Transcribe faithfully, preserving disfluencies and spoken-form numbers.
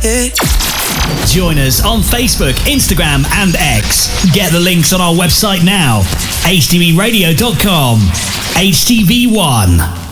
Hey. Join us on Facebook, Instagram and X. Get the links on our website now, h t v radio dot com. H T V one.